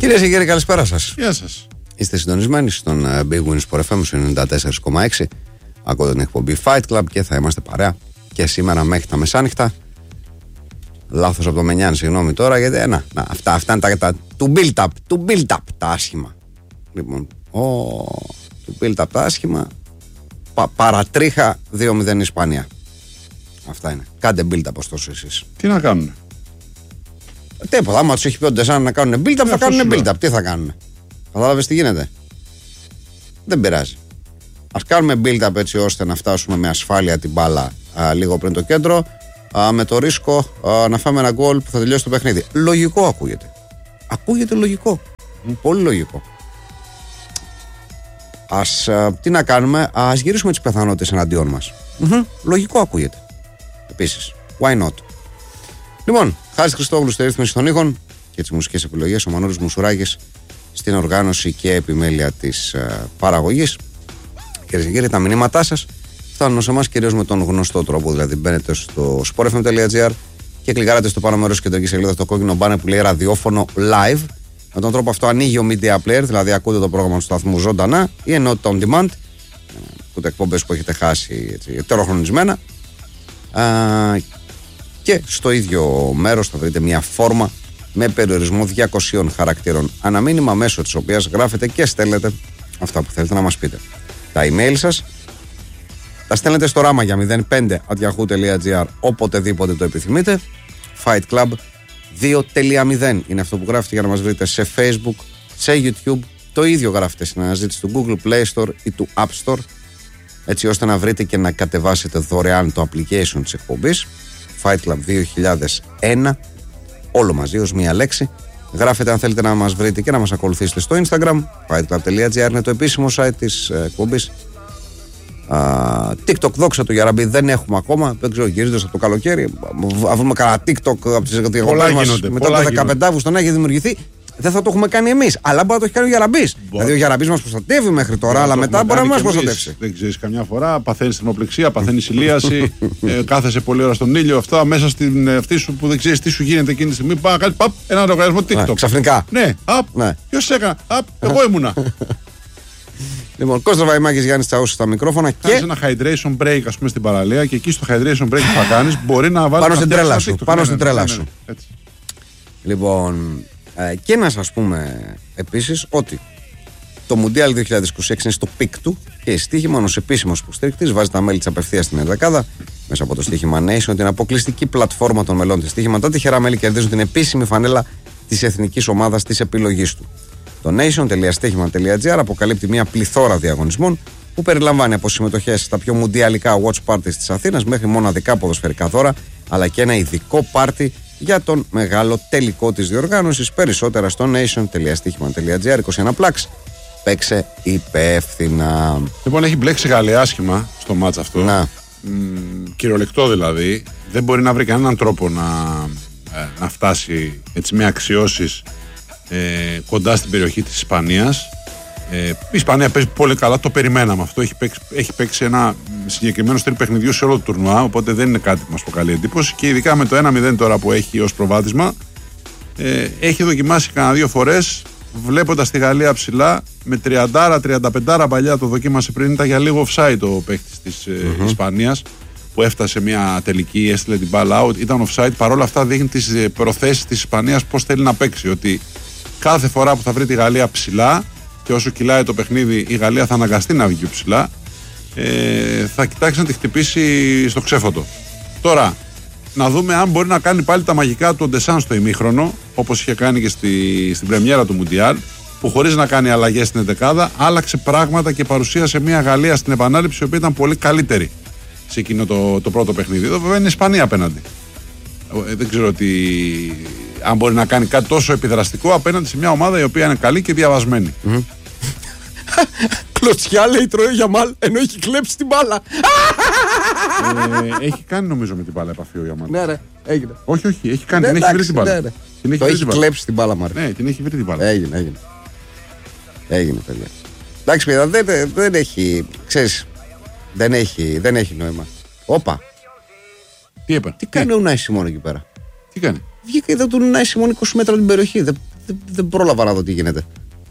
Κυρίες και κύριοι, καλησπέρα σας. Γεια σας. Είστε συντονισμένοι στον Big Win Sport FM 94,6. Ακούτε την εκπομπή Fight Club και θα είμαστε παρέα και σήμερα μέχρι τα μεσάνυχτα. Λάθος από το Μενιάν, συγγνώμη τώρα, γιατί αυτά είναι τα του build-up, τα άσχημα. Λοιπόν, του build-up τα άσχημα. Παρατρίχα 2-0 Ισπανία. Αυτά είναι. Κάντε build-up ωστόσο εσείς. Τι να κάνουν. Τίποτα. Άμα τους έχει πει ο Ντεσάν να κάνουν build-up, θα κάνουν build-up. Τι θα κάνουν. Κατάλαβες τι γίνεται. Δεν πειράζει. Ας κάνουμε build-up έτσι ώστε να φτάσουμε με ασφάλεια την μπάλα λίγο πριν το κέντρο, με το ρίσκο να φάμε ένα γκολ που θα τελειώσει το παιχνίδι. Λογικό ακούγεται. Ακούγεται λογικό. Πολύ λογικό. Τι να κάνουμε, ας γυρίσουμε τις πιθανότητες εναντίον μας. Λογικό ακούγεται. Επίσης, why not. Λοιπόν, Χάρης Χριστόβουλου στη ρύθμιση των ήχων και τις μουσικές επιλογές, ο Μανώλης Μουσουράκης στην οργάνωση και επιμέλεια της παραγωγής. Κυρίες και κύριοι, τα μηνύματά σας φτάνουν σε εμάς κυρίως με τον γνωστό τρόπο. Δηλαδή, μπαίνετε στο sportfm.gr και κλικάρετε στο πάνω μέρος της κεντρικής σελίδας το κόκκινο μπάνερ που λέει ραδιόφωνο live. Με τον τρόπο αυτό ανοίγει ο media player, δηλαδή ακούτε το πρόγραμμα του σταθμού ζωντανά ή εννοείται on demand, ακούτε εκπομπές που έχετε χάσει ετεροχρονισμένα. Και στο ίδιο μέρος θα βρείτε μια φόρμα με περιορισμό 200 χαρακτήρων αναμήνυμα, μέσω της οποίας γράφετε και στέλνετε αυτά που θέλετε να μας πείτε. Τα email σας τα στέλνετε στο ράμα για 05@yahoo.gr οποτεδήποτε το επιθυμείτε. Fight Club 2.0 είναι αυτό που γράφετε για να μας βρείτε σε Facebook, σε YouTube. Το ίδιο γράφετε στην αναζήτηση του Google Play Store ή του App Store, έτσι ώστε να βρείτε και να κατεβάσετε δωρεάν το application της εκπομπής Fight Club 2001, όλο μαζί ως μία λέξη. Γράφετε αν θέλετε να μας βρείτε και να μας ακολουθήσετε στο Instagram. fightclub.gr είναι το επίσημο site της εκπομπής. TikTok, δόξα του Γιαραμπή, δεν έχουμε ακόμα. Δεν ξέρω, γυρίζοντας από το καλοκαίρι. Αφού κανένα TikTok από τις διακοπές μας μετά το 15 Αύγουστο να έχει δημιουργηθεί, δεν θα το έχουμε κάνει εμείς. Αλλά μπορεί να το έχει κάνει ο Γιαραμπής. Δηλαδή ο Γιαραμπής μας προστατεύει μέχρι τώρα, αλλά μετά μπορεί να μας προστατεύσει. Δεν ξέρεις, καμιά φορά παθαίνεις θερμοπληξία, παθαίνεις ηλίαση, κάθεσαι πολλή ώρα στον ήλιο. Αυτά μέσα στην αυτή σου που δεν ξέρεις τι σου γίνεται εκείνη τη στιγμή. Ένα λογαριασμό TikTok. Ξαφνικά. Ναι, ποιος έκανε. Εγώ ήμουνα. Λοιπόν, Κώστας Βαϊμάκης, Γιάννης Τσαούσης στα μικρόφωνα. Κάνεις ένα hydration break, ας πούμε, στην παραλία και εκεί στο hydration break που θα κάνεις μπορεί να βάλεις. Πάνω στην τρέλα σου. Πάνω στην τρέλα σου. Λοιπόν, και να σας πούμε επίσης ότι το Μουντιάλ 2026 είναι στο πικ του και η στοίχημα ως επίσημος υποστήρικτης βάζει τα μέλη της απευθείας στην ενδεκάδα μέσα από το στοίχημα Nation, την αποκλειστική πλατφόρμα των μελών της στοίχημα. Τα τυχερά μέλη κερδίζουν την επίσημη φανέλα της εθνικής ομάδας της επιλογής του. Το nation.stihima.gr αποκαλύπτει μια πληθώρα διαγωνισμών που περιλαμβάνει από συμμετοχές στα πιο μουντιαλικά watch parties της Αθήνας μέχρι μοναδικά ποδοσφαιρικά δώρα, αλλά και ένα ειδικό πάρτι για τον μεγάλο τελικό της διοργάνωσης. Περισσότερα στο nation.stihima.gr. 21 πλάξ. Παίξε υπεύθυνα. Λοιπόν, έχει μπλέξει Γαλλία άσχημα στο μάτς αυτό. Κυριολεκτό δηλαδή. Δεν μπορεί να βρει κανέναν τρόπο να φτάσει έτσι με αξιώσεις κοντά στην περιοχή της Ισπανίας. Η Ισπανία παίζει πολύ καλά, το περιμέναμε αυτό. Έχει παίξει ένα συγκεκριμένο στυλ παιχνιδιού σε όλο το τουρνουά, οπότε δεν είναι κάτι που μας προκαλεί εντύπωση. Και ειδικά με το 1-0 τώρα που έχει ως προβάδισμα, έχει δοκιμάσει κανένα 2 φορές, βλέποντας τη Γαλλία ψηλά, με 30-35 παλιά το δοκίμασε πριν. Ήταν για λίγο offside ο παίκτης της Ισπανίας, που έφτασε μια τελική, έστειλε την μπάλα out, ήταν offside. Παρόλα αυτά δείχνει τις προθέσεις της Ισπανίας, πώς θέλει να παίξει. Ότι κάθε φορά που θα βρει τη Γαλλία ψηλά, και όσο κυλάει το παιχνίδι, η Γαλλία θα αναγκαστεί να βγει ψηλά, θα κοιτάξει να τη χτυπήσει στο ξέφωτο. Τώρα, να δούμε αν μπορεί να κάνει πάλι τα μαγικά του Ντεσάν στο ημίχρονο, όπως είχε κάνει και στην πρεμιέρα του Μουντιάλ, που χωρίς να κάνει αλλαγές στην εντεκάδα, άλλαξε πράγματα και παρουσίασε μια Γαλλία στην επανάληψη, η οποία ήταν πολύ καλύτερη σε εκείνο το πρώτο παιχνίδι. Εδώ βέβαια είναι η Ισπανία απέναντι. Δεν ξέρω αν μπορεί να κάνει κάτι τόσο επιδραστικό απέναντι σε μια ομάδα η οποία είναι καλή και διαβασμένη. Κλωτσιά, λέει, τρώει ο Γιαμάλ, ενώ έχει κλέψει την μπάλα. Έχει κάνει νομίζω με την μπάλα επαφή ο Γιαμάλ. Ναι, ρε, έγινε. Όχι, έχει κάνει, την έχει βρει την μπάλα. Το έχει κλέψει την μπάλα, Μάρκο. Ναι, την έχει βρει την μπάλα. Έγινε, παιδιά. Εντάξει, παιδιά, δεν έχει, ξέρεις, δεν έχει νόημα. Όπα. Τι είπα. Τι κάνει ο Νάι Σιμών εκεί πέρα. Τι κάνει. Βγήκα, είδα τον Νάι Σιμών 20 μέτρα από την περιοχή. Δεν δεν πρόλαβα να δω τι γίνεται.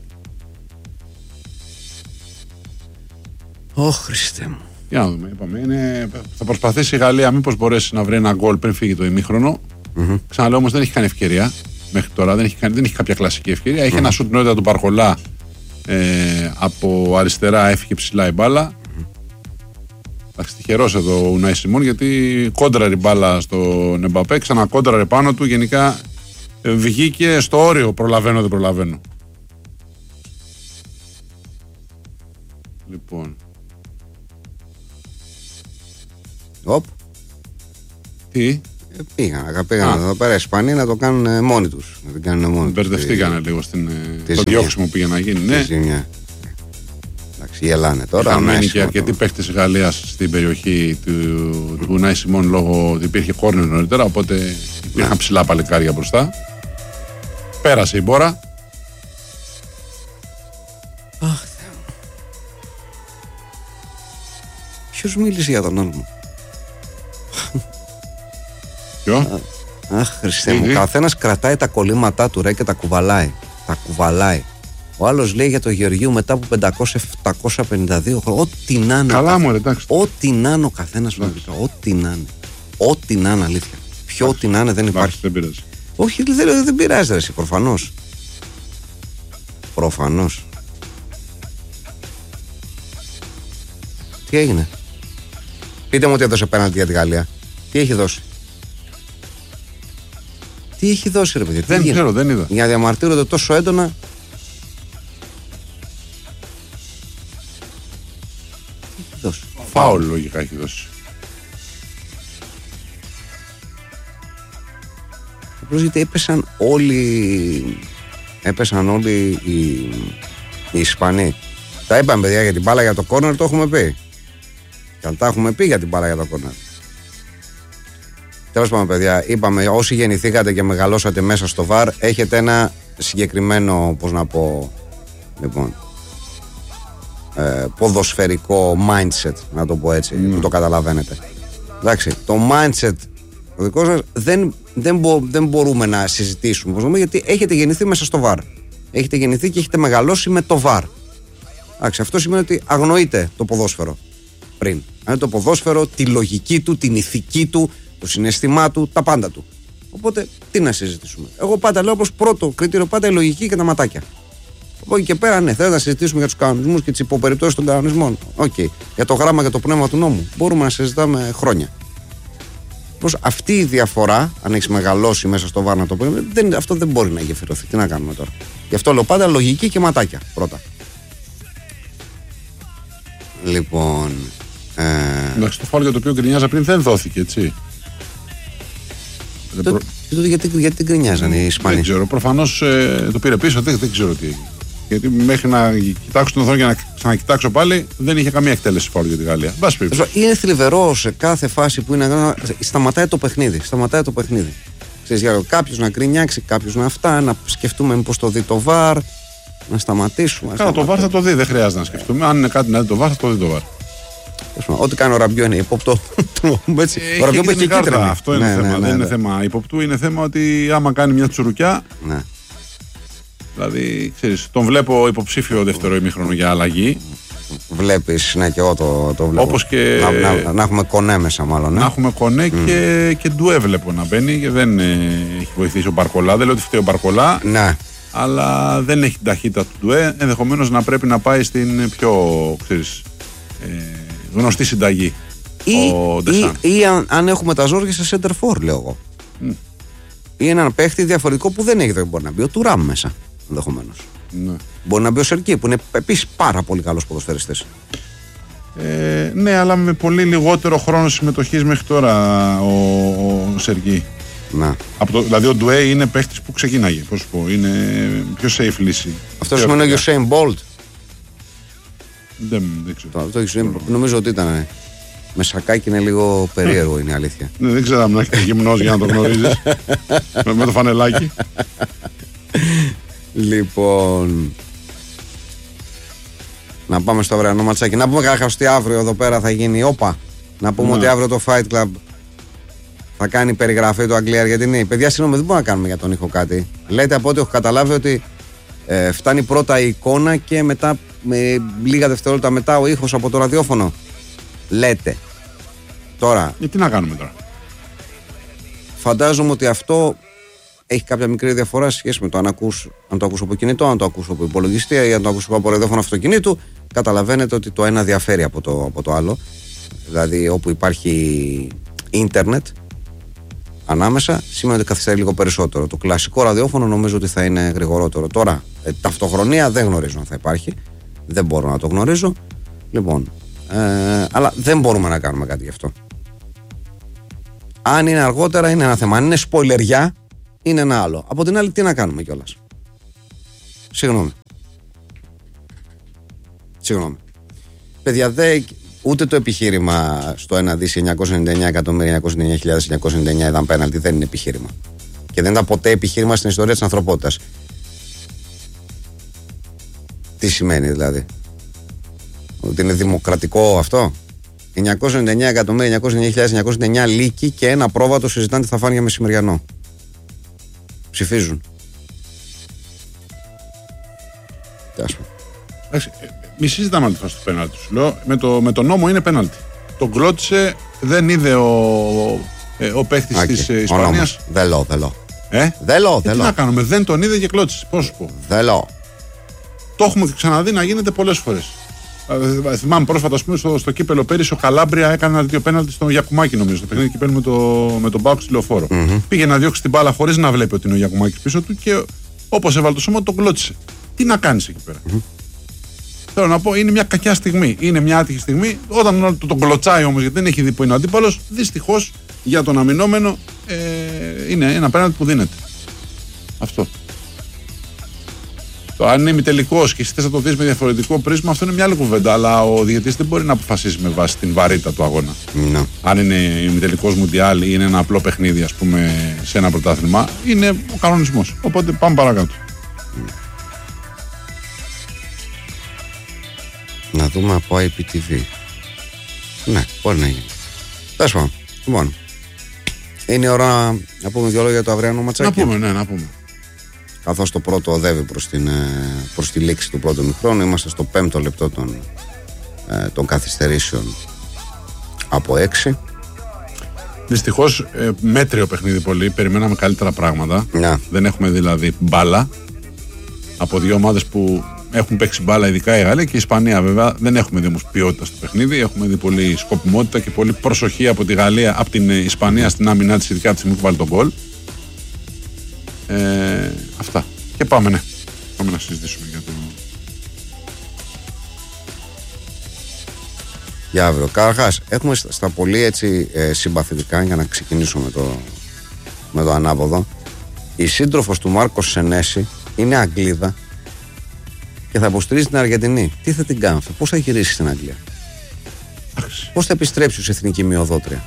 Χριστέ μου. Για να δούμε. Είπαμε, θα προσπαθήσει η Γαλλία μήπως μπορέσει να βρει ένα γκολ πριν φύγει το ημίχρονο. Ξαναλέω όμως δεν έχει κάνει ευκαιρία μέχρι τώρα. Δεν έχει κάποια κλασική ευκαιρία. Έχει ένα σουτ νωρίτερα του Μπαρκολά από αριστερά, έφυγε ψηλά η μπάλα. Τυχερός εδώ ο Ουνάι Σιμών, γιατί κόντραρε η μπάλα στον Εμπαπέ, ξανακόντραρε πάνω του. Γενικά βγήκε στο όριο. Προλαβαίνω, δεν προλαβαίνω. Λοιπόν. Τι? Πήγαν εδώ πέρα οι Ισπανοί να το κάνουν μόνοι τους. Να την κάνουν μόνοι τους. Μπερδευτήκανε λίγο στο διώξιμο που πήγε να γίνει. Ναι. Εντάξει, γελάνε τώρα. Είχαν μείνει και αρκετοί παίκτες της Γαλλίας στην περιοχή του Ουνάι Σιμών λόγω ότι υπήρχε κόρνερ νωρίτερα. Οπότε υπήρχαν ψηλά παλικάρια μπροστά. Πέρασε η μπόρα. Ποιος μίλησε για τον Όλμο? Ποιο? Χριστέ μου, καθένας κρατάει τα κολλήματά του ρε και τα κουβαλάει. Τα κουβαλάει. Ο άλλος λέει για το Γεωργίου μετά από 500-752 χρόνια. Ό,τι να είναι. Καλά μου, εντάξει. Ό,τι να είναι ο καθένας. Ό,τι να είναι. Ό,τι να είναι, αλήθεια. Ποιο ό,τι να είναι δεν υπάρχει. Δεν πειράζει. Όχι, δεν πειράζει, ρε, προφανώς. Προφανώς. Τι έγινε? Πείτε μου ότι έδωσε πέναντι για τη Γαλλία. Τι έχει δώσει? Τι έχει δώσει, ρε παιδιά? Δεν ξέρω, δεν είδα. Για να διαμαρτύρονται τόσο έντονα. Τι έχει δώσει? Φάουλ λογικά έχει δώσει. Απλώς γιατί έπεσαν όλοι οι Ισπανοί. Τα είπαμε, παιδιά, για την μπάλα για το κόρνερ, το έχουμε πει. Και τα έχουμε πει για την μπάλα για το κόρνερ. Τέλος πάντων, παιδιά, είπαμε, όσοι γεννηθήκατε και μεγαλώσατε μέσα στο VAR, έχετε ένα συγκεκριμένο, πώς να πω, λοιπόν, ποδοσφαιρικό mindset, να το πω έτσι, που το καταλαβαίνετε. Εντάξει, το mindset το δικό σας δεν μπορούμε να συζητήσουμε, πώς να πω, γιατί έχετε γεννηθεί μέσα στο VAR. Έχετε γεννηθεί και έχετε μεγαλώσει με το VAR. Εντάξει, αυτό σημαίνει ότι αγνοείτε το ποδόσφαιρο πριν. Αν το ποδόσφαιρο, τη λογική του, την ηθική του, το συναισθημά του, τα πάντα του. Οπότε τι να συζητήσουμε? Εγώ πάντα λέω πως πρώτο κριτήριο πάντα η λογική και τα ματάκια. Από εκεί και πέρα, ναι, θέλω να συζητήσουμε για τους κανονισμούς και τις υποπεριπτώσεις των κανονισμών. Για το γράμμα και το πνεύμα του νόμου μπορούμε να συζητάμε χρόνια. Πως αυτή η διαφορά, αν έχει μεγαλώσει μέσα στο VAR, να το πούμε, αυτό δεν μπορεί να γεφυρωθεί. Τι να κάνουμε τώρα? Γι' αυτό λέω πάντα λογική και ματάκια πρώτα. Λοιπόν. Εντάξει, το φάουλ για το οποίο γκρινιάζα πριν δεν δόθηκε, έτσι. Γιατί την γκρινιάζανε οι Ισπανοί? Δεν ξέρω. Προφανώς το πήρε πίσω, δεν ξέρω τι έγινε. Γιατί μέχρι να κοιτάξω την οθόνη και να ξανακοιτάξω πάλι, δεν είχε καμία εκτέλεση φάουλ για τη Γαλλία. Είναι θλιβερό σε κάθε φάση που είναι. Σταματάει το παιχνίδι. Ξέρεις, κάποιος να γκρινιάξει, κάποιος να αυτά, να σκεφτούμε μήπως το δει το VAR, να σταματήσουμε. Καλά, το VAR θα το δει, δεν χρειάζεται να σκεφτούμε. Αν είναι κάτι να δει το VAR, θα το δει το VAR. Ό,τι κάνει ο Ραμπιό είναι υποπτό. Ο Ραμπιό έχει κίτρινη. Αυτό είναι θέμα. Δεν είναι θέμα υποπτού, είναι θέμα ότι άμα κάνει μια τσουρουκιά. Δηλαδή, ξέρεις, τον βλέπω υποψήφιο δεύτερο ημίχρονο για αλλαγή. Βλέπεις, ναι, και εγώ το βλέπω. Όπως και. Να έχουμε κονέ μέσα, μάλλον. Να έχουμε κονέ και ντουέ βλέπω να μπαίνει και δεν έχει βοηθήσει ο Μπαρκολά. Δεν λέω ότι φταίει ο Μπαρκολά. Ναι. Αλλά δεν έχει την ταχύτητα του ντουέ. Ενδεχομένως να πρέπει να πάει στην πιο, ξέρεις, γνωστή συνταγή. Ή αν έχουμε τα ζόρια σε center for, λέω εγώ. Ή έναν παίχτη διαφορετικό που δεν έχει, δεν μπορεί να μπει. Ο Τουράμ μέσα, ενδεχομένως. Ναι. Μπορεί να μπει ο Σερκί, που είναι επίσης πάρα πολύ καλός ποδοσφαιριστής. Ναι, αλλά με πολύ λιγότερο χρόνο συμμετοχής μέχρι τώρα ο Σερκί. Να. Δηλαδή ο Ντουέ είναι παίχτης που ξεκίναγε. Πώς πω, είναι πιο safe λύση. Αυτό σημαίνει ο Γιουσέιν Μπόλτ. Δεν ξέρω. Νομίζω ότι ήταν. Με σακάκι είναι λίγο περίεργο, είναι η αλήθεια. Ναι, δεν ξέρω αν να έχετε γυμνός για να το γνωρίζεις. Με το φανελάκι. Λοιπόν. Να πάμε στο αυριανό ματσάκι. Να πούμε καταρχάς ότι αύριο εδώ πέρα θα γίνει όπα. Να πούμε ότι αύριο το Fight Club Θα κάνει περιγραφή του Αγγλία-Αργεντινή. Παιδιά, συγγνώμη, δεν μπορούμε να κάνουμε για τον ήχο κάτι. Λέτε από ό,τι έχω καταλάβει ότι φτάνει πρώτα η εικόνα και μετά, με λίγα δευτερόλεπτα μετά, ο ήχος από το ραδιόφωνο. Λέτε. Τώρα. Τι να κάνουμε τώρα. Φαντάζομαι ότι αυτό έχει κάποια μικρή διαφορά σε σχέση με το αν το ακούσω από κινητό, αν το ακούσω από υπολογιστή ή αν το ακούσω από ραδιόφωνο αυτοκινήτου. Καταλαβαίνετε ότι το ένα διαφέρει από το άλλο. Δηλαδή, όπου υπάρχει ίντερνετ ανάμεσα, σημαίνει ότι καθυστερεί λίγο περισσότερο. Το κλασικό ραδιόφωνο νομίζω ότι θα είναι γρηγορότερο. Τώρα, ταυτοχρονία δεν γνωρίζω αν θα υπάρχει. Δεν μπορώ να το γνωρίζω. Λοιπόν, αλλά δεν μπορούμε να κάνουμε κάτι γι' αυτό. Αν είναι αργότερα είναι ένα θέμα. Αν είναι σποιλεριά είναι ένα άλλο. Από την άλλη, τι να κάνουμε κιόλας. Συγγνώμη. Παιδιά, ούτε το επιχείρημα στο 1 δις 999.999.999 ήταν πέναλτι, δεν είναι επιχείρημα. Και δεν ήταν ποτέ επιχείρημα στην ιστορία της ανθρωπότητας. Τι σημαίνει δηλαδή? Ότι είναι δημοκρατικό αυτό? 999.999.999 λύκοι και ένα πρόβατο συζητάνε τι θα φάνε για μεσημεριανό. Ψηφίζουν. Μη συζητάμε άλλη φάση του πέναλτι. Σου λέω, με το νόμο είναι πέναλτι. Τον κλώτησε, δεν είδε ο παίχτης της Ισπανίας. Δελό. Τι να κάνουμε, δεν τον είδε και κλώτησε. Πώς σου πω. Δελό. Το έχουμε ξαναδεί να γίνεται πολλές φορές. Θυμάμαι πρόσφατα, ας πούμε, στο κύπελο πέρυσι ο Καλάμπρια έκανε ένα τέτοιο πέναλτι στον Γιακουμάκη, νομίζω. Στο παιχνίδι κύπελο με τον Πάοκ στη Λεωφόρο. Πήγε να διώξει την μπάλα χωρίς να βλέπει ότι είναι ο Γιακουμάκης πίσω του και όπως έβαλε το σώμα τον κλώτησε. Τι να κάνεις εκεί πέρα. Θέλω να πω, είναι μια κακιά στιγμή. Είναι μια άτυχη στιγμή. Όταν τον κλωτσάει όμως, γιατί δεν έχει δει που είναι ο αντίπαλος, δυστυχώς για τον αμυνόμενο είναι ένα πέναλτι που δίνεται. Αυτό. Το αν είναι ημιτελικός και εσύ θες να το δεις με διαφορετικό πρίσμα, αυτό είναι μια άλλη κουβέντα. Αλλά ο διαιτητής δεν μπορεί να αποφασίσει με βάση την βαρύτητα του αγώνα. No. Αν είναι ημιτελικός μουντιάλ ή είναι ένα απλό παιχνίδι, ας πούμε, σε ένα πρωτάθλημα, είναι ο κανονισμός. Οπότε πάμε παρακάτω. Να δούμε από IPTV. Ναι, μπορεί να γίνει. Τέλος πάντων. Λοιπόν, είναι η ώρα να πούμε δύο λόγια για το αυριανό ματσάκι. Να πούμε. Καθώς το πρώτο οδεύει προς τη λήξη του πρώτου μηχρόνου, είμαστε στο 5ο λεπτό των καθυστερήσεων από 6. Δυστυχώς μέτριο παιχνίδι πολύ. Περιμέναμε καλύτερα πράγματα. Δεν έχουμε δηλαδή μπάλα από δύο ομάδες που έχουν παίξει μπάλα, ειδικά η Γαλλία και η Ισπανία. Βέβαια δεν έχουμε δει όμως ποιότητα στο παιχνίδι. Έχουμε δει πολύ σκοπιμότητα και πολύ προσοχή από τη Γαλλία, από την Ισπανία στην άμυνά της, ειδικά από τη στιγμή που βάλει τον γκολ. Αυτά. Και πάμε να συζητήσουμε για το. Για αύριο. Καταρχάς, έχουμε στα πολύ έτσι συμπαθητικά, για να ξεκινήσω με το ανάποδο. Η σύντροφος του Μάρκος Σενέση είναι Αγγλίδα και θα υποστηρίζει την Αργεντινή. Τι θα την κάνει αυτό, πώς θα γυρίσει στην Αγγλία, πώς θα επιστρέψει ως εθνική μειοδότρια?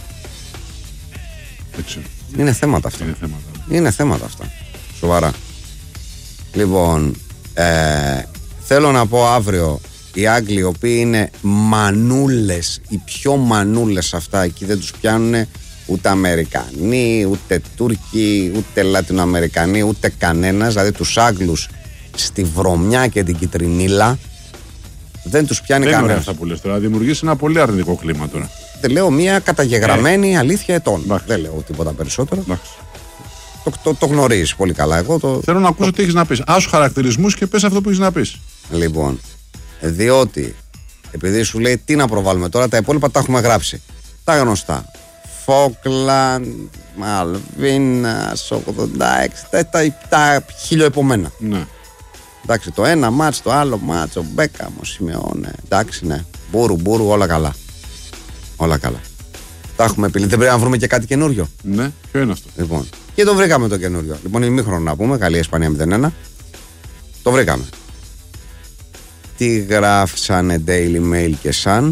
Είναι θέματα αυτά. Είναι θέματα αυτά. Σοβαρά. Λοιπόν, θέλω να πω αύριο οι Άγγλοι, οι οποίοι είναι μανούλες, οι πιο μανούλες αυτά, εκεί δεν τους πιάνουν ούτε Αμερικανοί, ούτε Τούρκοι, ούτε Λατινοαμερικανοί, ούτε κανένας. Δηλαδή τους Άγγλους στη βρωμιά και την κιτρινίλα δεν τους πιάνει κανένας. Δεν είναι αυτά που λες τώρα. Δημιουργήσει ένα πολύ αρνητικό κλίμα τώρα. Δεν λέω μια καταγεγραμμένη αλήθεια ετών. Δεν λέω τίποτα περισσότερο. Το γνωρίζεις πολύ καλά. Εγώ θέλω να ακούσω τι έχεις να πεις. Άσου χαρακτηρισμούς και πες αυτό που έχεις να πεις. Λοιπόν, διότι επειδή σου λέει τι να προβάλλουμε τώρα, τα υπόλοιπα τα έχουμε γράψει. Τα γνωστά. Φόκλαντ, Μαλβίνα, 86, τα χιλιοεπομένα. Ναι. Εντάξει, το ένα μάτς, το άλλο μάτς, ο Μπέκαμ, ο Σιμεώνε. Εντάξει, ναι. Μπούρου, όλα καλά. Όλα καλά. Τα έχουμε επιλύσει. Δεν πρέπει να βρούμε και κάτι καινούριο? Ναι, ποιο είναι αυτό? Λοιπόν, και το βρήκαμε το καινούριο. Λοιπόν, ημίχρονο να πούμε. Γαλλία Ισπανία 0-1. Το βρήκαμε. Τι γράφσανε Daily Mail και Sun?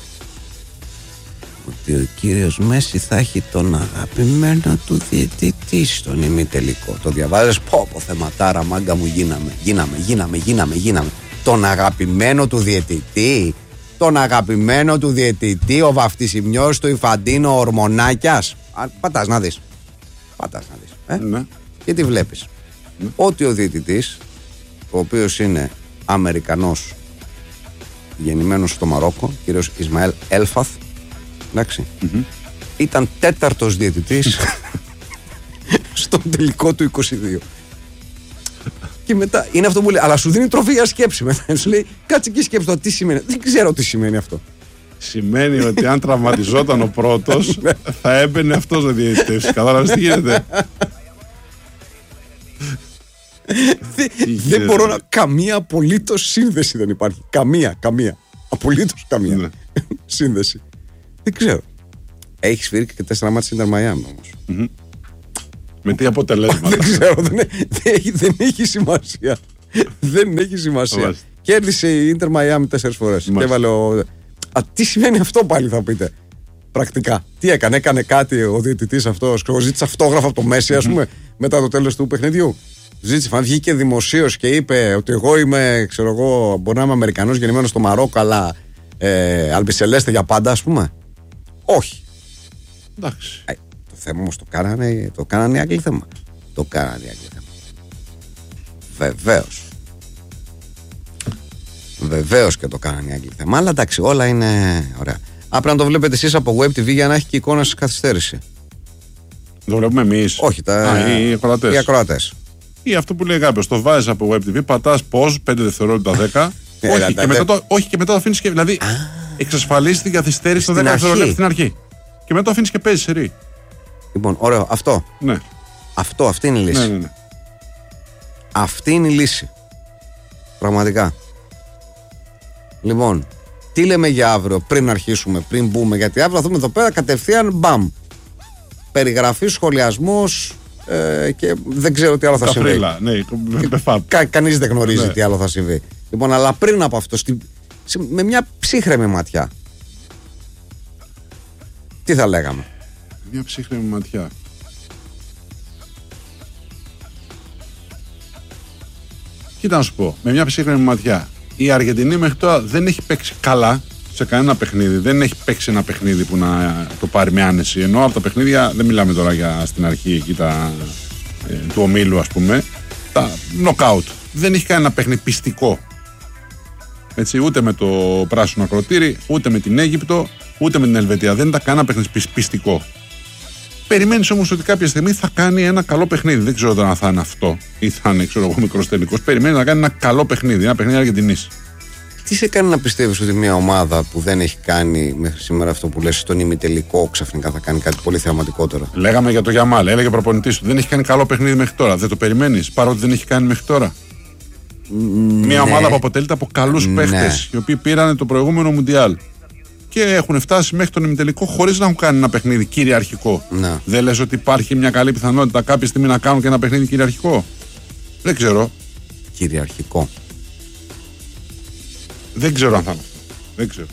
Ότι ο κύριος Μέση θα έχει τον αγαπημένο του διαιτητή στον ημιτελικό. Το διαβάζεις? Πω θεματάρα, μάγκα μου, γίναμε. Τον αγαπημένο του διαιτητή. Τον αγαπημένο του διαιτητή, ο βαφτισιμιός του Ιφαντίνο Ορμονάκιας. Πατάς να δεις. Ναι. Και τι βλέπεις. Ότι ο διαιτητής, ο οποίος είναι Αμερικανός, γεννημένος στο Μαρόκο, κύριος Ισμαέλ Έλφαθ, εντάξει, ήταν 4ος διαιτητής στον τελικό του 22. Και μετά είναι αυτό που λέει, αλλά σου δίνει τροφή για σκέψη. Μετά σου λέει, κάτσε και σκέψου το τι σημαίνει. Δεν ξέρω τι σημαίνει αυτό. Σημαίνει ότι αν τραυματιζόταν ο πρώτος, θα έμπαινε αυτός να διαιτητεύσει. Κατάλαβες τι γίνεται. Δεν μπορώ να. Καμία απολύτως σύνδεση δεν υπάρχει. Καμία. Απολύτως καμία σύνδεση. Δεν ξέρω. Έχει σφύρει και 4 μάτς Ίντερ Μαϊάμι όμως. Με τι αποτελέσματα. Δεν ξέρω. Δεν έχει σημασία. Δεν έχει σημασία. Κέρδισε η Ίντερ Μαϊάμι 4 φορές. Και έβαλε τι σημαίνει αυτό πάλι, θα πείτε. Πρακτικά. Τι έκανε κάτι ο διαιτητής αυτός. Ζήτησε αυτόγραφο από το Μέση, ας πούμε, μετά το τέλος του παιχνιδιού. Βγήκε δημοσίως και είπε ότι εγώ είμαι, ξέρω εγώ, μπορεί να είμαι Αμερικανός γεννημένος στο Μαρόκο, αλλά αλμπισελέστε για πάντα, ας πούμε. Όχι. Εντάξει. Το θέμα όμως το κάνανε οι Άγγλοι θέμα. Βεβαίως και το κάνανε οι Άγγλοι θέμα. Αλλά εντάξει, όλα είναι ωραία. Πρέπει να το βλέπετε εσείς από Web TV για να έχει και εικόνα σε καθυστέρηση. Το βλέπουμε εμείς. Όχι, οι ακροατές. Ή αυτό που λέει κάποιος, το βάζεις από Web TV, πατάς pause 5 δευτερόλεπτα 10. Όχι, και μετά το αφήνεις και. Δηλαδή, εξασφαλίζει την καθυστέρηση στο 10 δευτερόλεπτα στην αρχή. Και μετά το αφήνεις και παίζεις σερί. Λοιπόν, ωραίο. Αυτό. Ναι. Αυτή είναι η λύση. Ναι. Αυτή είναι η λύση. Πραγματικά. Λοιπόν, τι λέμε για αύριο, πριν αρχίσουμε, πριν μπούμε, γιατί αύριο θα δούμε εδώ πέρα κατευθείαν μπαμ. Περιγραφή, σχολιασμός και δεν ξέρω τι άλλο θα συμβεί. Κανείς δεν γνωρίζει τι άλλο θα συμβεί. Λοιπόν, αλλά πριν από αυτό, με μια ψύχρεμη ματιά, τι θα λέγαμε. Μια ψύχρεμη ματιά. Κοίτα να σου πω, με μια ψύχρεμη ματιά. Η Αργεντινή μέχρι τώρα δεν έχει παίξει καλά σε κανένα παιχνίδι. Δεν έχει παίξει ένα παιχνίδι που να το πάρει με άνεση. Ενώ από τα παιχνίδια, δεν μιλάμε τώρα για στην αρχή εκεί του ομίλου, ας πούμε, τα knockout. Δεν έχει κάνει ένα παιχνίδι πιστικό. Έτσι, ούτε με το πράσινο ακροτήρι, ούτε με την Αίγυπτο, ούτε με την Ελβετία. Δεν ήταν κανένα παιχνίδι πιστικό. Περιμένεις όμως ότι κάποια στιγμή θα κάνει ένα καλό παιχνίδι. Δεν ξέρω αν θα είναι αυτό ή θα είναι, μικρός τελικός. Περιμένεις να κάνει ένα καλό παιχνίδι, ένα παιχνίδι Αργεντινής. Τι σε κάνει να πιστεύεις ότι μια ομάδα που δεν έχει κάνει μέχρι σήμερα αυτό που λες στον ημιτελικό ξαφνικά θα κάνει κάτι πολύ θεαματικότερο? Λέγαμε για το Γιαμάλ, έλεγε προπονητής του. Δεν έχει κάνει καλό παιχνίδι μέχρι τώρα. Δεν το περιμένεις, παρότι δεν έχει κάνει μέχρι τώρα? Μια ομάδα που αποτελείται από καλούς παίχτες, οι οποίοι πήραν το προηγούμενο Μουντιάλ και έχουν φτάσει μέχρι τον ημιτελικό χωρίς να έχουν κάνει ένα παιχνίδι κυριαρχικό. Ναι. Δεν λες ότι υπάρχει μια καλή πιθανότητα κάποια στιγμή να κάνουν και ένα παιχνίδι κυριαρχικό? Δεν ξέρω. Κυριαρχικό. Δεν ξέρω αν θα είναι αυτό. Δεν ξέρω.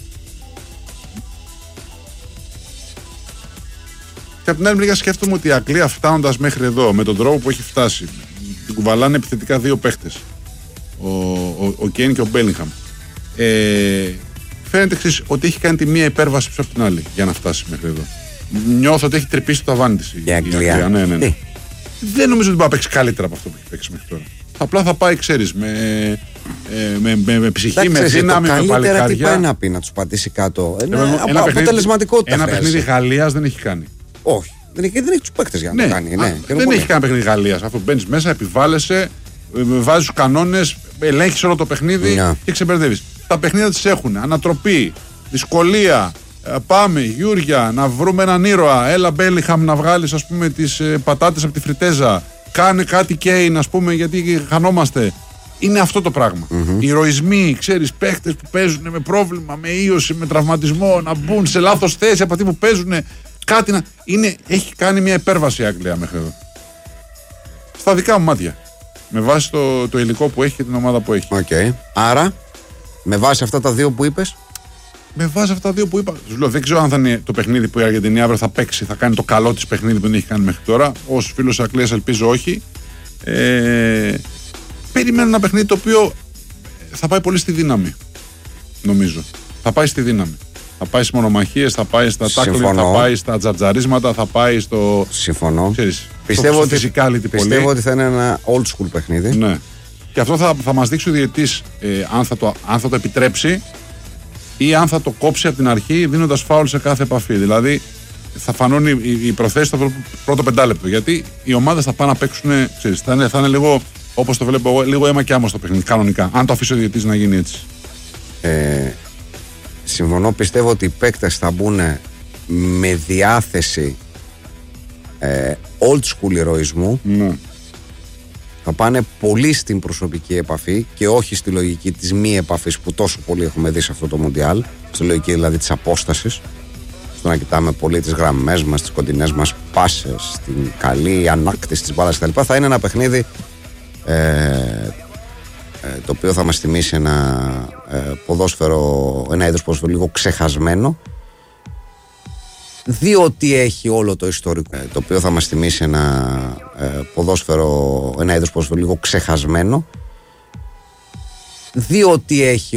Και από την άλλη μεριά σκέφτομαι ότι η Αγγλία, φτάνοντας μέχρι εδώ με τον τρόπο που έχει φτάσει, την κουβαλάνε επιθετικά δύο παίχτες, ο Κέιν και ο Μπέλιγχαμ. Φαίνεται εξής, ότι έχει κάνει τη μία υπέρβαση πίσω από την άλλη για να φτάσει μέχρι εδώ. Νιώθω ότι έχει τρυπήσει το ταβάνι της η Αγγλία. Ναι. Δεν νομίζω ότι μπορεί να παίξει καλύτερα από αυτό που έχει παίξει μέχρι τώρα. Απλά θα πάει, ξέρεις, με ψυχή, με δύναμη, με παλικάρια. Καλύτερα τι πάει να πει, να τους πατήσει κάτω? Αποτελεσματικότητα. Ένα παιχνίδι Γαλλίας δεν έχει κάνει. Όχι. Δεν έχει τους παίκτες για να το κάνει. Δεν έχει κάνει παιχνίδι Γαλλίας. Αφού μπαίνεις μέσα, επιβάλλεσαι, βάζεις τους κανόνες, ελέγχεις όλο το παιχνίδι και ξεμπερδεύεις. Τα παιχνίδια τις έχουν ανατροπή, δυσκολία. Πάμε, Γιούρια, να βρούμε έναν ήρωα. Έλα, Μπέλιγχαμ, να βγάλεις, ας πούμε, τις πατάτες από τη φριτέζα. Κάνε κάτι Κέιν, ας πούμε, γιατί χανόμαστε. Είναι αυτό το πράγμα. Οι ηρωισμοί, ξέρεις, παίχτες που παίζουν με πρόβλημα, με ίωση, με τραυματισμό, να μπουν σε λάθος θέση από αυτοί που παίζουν. Κάτι να. Έχει κάνει μια υπέρβαση η Αγγλία μέχρι εδώ. Στα δικά μου μάτια. Με βάση το υλικό που έχει και την ομάδα που έχει. Okay. Άρα, με βάση αυτά τα δύο που είπες. Με βάση αυτά τα δύο που είπα. Σου λέω, δεν ξέρω αν θα είναι το παιχνίδι που η Αργεντινή αύριο θα παίξει, θα κάνει το καλό της παιχνίδι που δεν έχει κάνει μέχρι τώρα. Ως φίλος της Αγγλίας ελπίζω όχι. Περιμένω ένα παιχνίδι το οποίο θα πάει πολύ στη δύναμη. Νομίζω. Θα πάει στη δύναμη. Θα πάει στις μονομαχίες, θα πάει στα τάκλινγκ, θα πάει στα τζαρτζαρίσματα, θα πάει στο. Συμφωνώ. Ξέρεις, πιστεύω ότι θα είναι ένα old school παιχνίδι. Ναι. Και αυτό θα μας δείξει ο διαιτητής αν θα το επιτρέψει ή αν θα το κόψει από την αρχή δίνοντας φάουλ σε κάθε επαφή. Δηλαδή θα φανούν οι προθέσεις στο πρώτο πεντάλεπτο. Γιατί οι ομάδες θα πάνε να παίξουν, ξέρεις, θα είναι λίγο, όπως το βλέπω εγώ, λίγο αίμα και άμμο στο παιχνίδι, κανονικά. Αν το αφήσει ο διαιτητής να γίνει έτσι. Συμφωνώ, πιστεύω ότι οι παίκτες θα μπουν με διάθεση old school ηρωισμού. Ναι. Θα πάνε πολύ στην προσωπική επαφή και όχι στη λογική της μη επαφής που τόσο πολύ έχουμε δει σε αυτό το Μουντιάλ, στη λογική δηλαδή της απόστασης, στο να κοιτάμε πολύ τις γραμμές μας, τις κοντινές μας πάσες, την καλή ανάκτηση της μπάλας κτλ. Θα είναι ένα παιχνίδι το οποίο θα μας θυμίσει ένα ποδόσφαιρο, ένα είδος ποδόσφαιρο λίγο ξεχασμένο, διότι έχει όλο το ιστορικό, το οποίο θα μας θυμίσει ένα ποδόσφαιρο, ένα είδος ποδόσφαιρο λίγο ξεχασμένο, διότι έχει